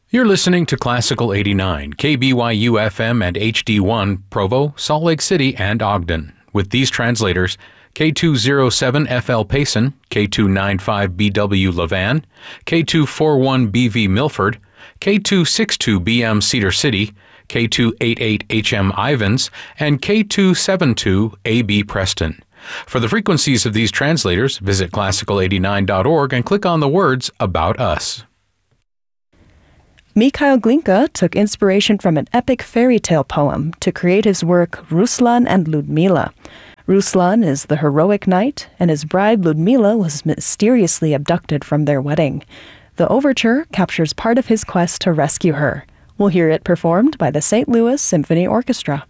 You're listening to Classical 89, KBYU FM and HD1, Provo, Salt Lake City, and Ogden. With these translators, K207FL Payson, K295BW Levan, K241BV Milford, K262BM Cedar City, K288HM Ivans, and K272AB Preston. For the frequencies of these translators, visit classical89.org and click on the words About Us. Mikhail Glinka took inspiration from an epic fairy tale poem to create his work Ruslan and Ludmila. Ruslan is the heroic knight, and his bride Ludmila was mysteriously abducted from their wedding. The overture captures part of his quest to rescue her. We'll hear it performed by the St. Louis Symphony Orchestra.